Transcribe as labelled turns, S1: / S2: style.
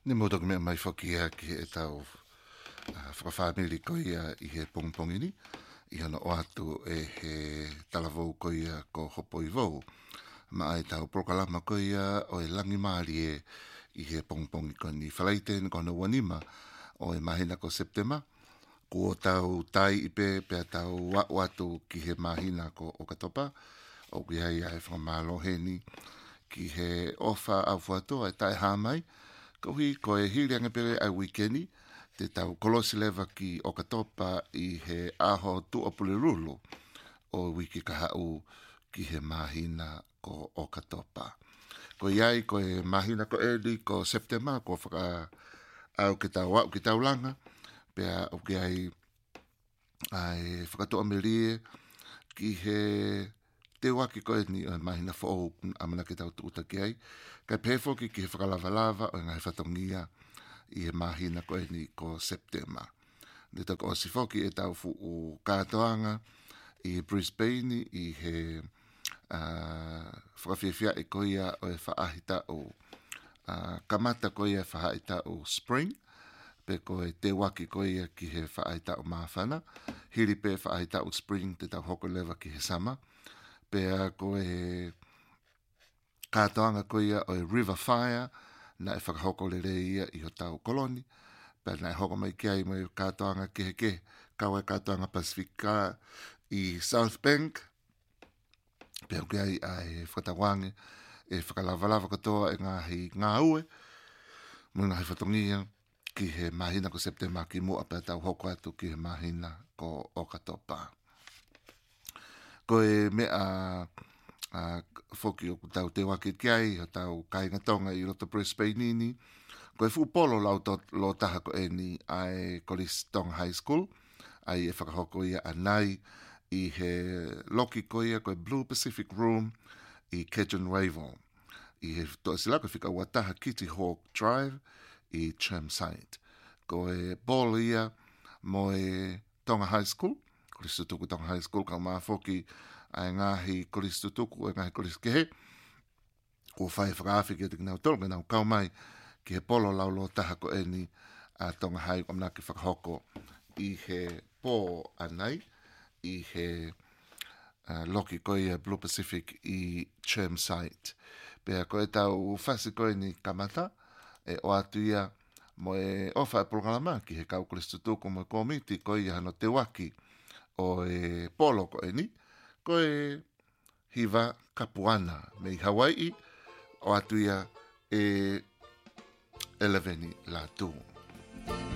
S1: Ni mo tok me mai fokia ki e tau whakawhamiri koia i he pongpongi ni. I hana o atu e he talavou koia ko hopo i vou. Ma ai tau prokalama koia o e langi maari i he pongpongi ko ni whalaiten ko na wanima o e mahina ko Septema. Ko tau tai i pe tau watu ki he mahina ko o katopa. O ki hei ai whakamalohe ni ki he ofa au fuato ai tai hamai. Ko e hiri anga pere ai wikeni, te tau kolosi lewa ki o katopa i he aho tu opule rulu o wiki kahau ki he mahina ko o katopa. Ko iai ko e mahina ko edi ko Septema ko whaka au ki tau langa, pea o ki ai whakatoa merie ki he te waki ko e ni o mahina fo amana ki tau tuuta ki ai. Kai pēwhoki ki he whakalawalawa o ngai whatongia i he mahina ko e ni ko Septema. Ni tako o sifoki e tau fu o kātoanga i Brisbane i he whakawhiawhia e koia o e whaahita o kamata koia e whaahita o Spring. Pe ko e te waki koia ki he whaahita o Mawhana. Hiri pe whaahita o Spring te tau hoko lewa ki he sama. Pe ko e kātoanga koia o e River Fire, na e whakahoko le reia i ho tau koloni, pe na e hoko mai kia i mai kātoanga ke, kaua kātoanga Pasifika i South Bank, pe au kia i ai whatawange, e whakalawalawa katoa e ngā ue, mui ngā whatongia ki he mahina ko Septema ki mua pe tau hoko atu ki he mahina ko o katopa. Ko e mea foki o tau te waki kiai, o tau kainga tonga i roto Brisbane ni. Ko e fupolo lau lo taha ko e ni ai Kolistong High School, ai e whakahoko ia anai i he loki ko ia ko e Blue Pacific Room i Kedron Wavell. I he toa sila ko whika ua taha Kitty Hawk Drive i Chermside. Ko e bolo ia mo e Tonga High School, Koristutuku Tonga High School, ka maa foki ai ngahi Koristutuku e ngahi Koriskehe. Ko whai whakaafi ki e tiki nau tolu, nau kau mai ki he polo laulo taha ko e ni a Tonga High o mnaki whakahoko i he pō anai, i he loki koe a Blue Pacific i Chermside. Pea ko e tau whasi koe ni kamata, e o atu ia mo e ofa e programa ki he kau Koristutuku mo e komiti koe ia hano te waki o e polo ko e ni, ko e hiva kapuana me i Hawaii o atu ia e 11 la tu.